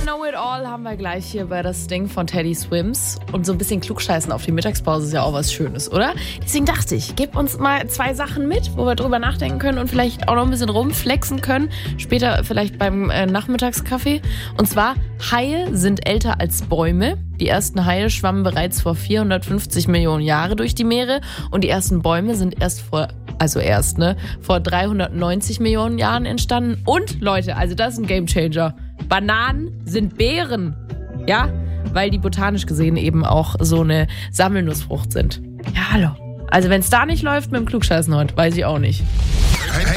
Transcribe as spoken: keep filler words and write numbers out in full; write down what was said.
Know-It-All haben wir gleich hier bei das Ding von Teddy Swims. Und so ein bisschen Klugscheißen auf die Mittagspause ist ja auch was Schönes, oder? Deswegen dachte ich, gib uns mal zwei Sachen mit, wo wir drüber nachdenken können und vielleicht auch noch ein bisschen rumflexen können. Später vielleicht beim äh, Nachmittagskaffee. Und zwar, Haie sind älter als Bäume. Die ersten Haie schwammen bereits vor vierhundertfünfzig Millionen Jahren durch die Meere. Und die ersten Bäume sind erst vor... Also erst, ne? Vor dreihundertneunzig Millionen Jahren entstanden. Und, Leute, also das ist ein Gamechanger. Bananen sind Beeren. Ja? Weil die botanisch gesehen eben auch so eine Sammelnussfrucht sind. Ja, hallo. Also wenn es da nicht läuft mit dem Klugscheißen heute, weiß ich auch nicht.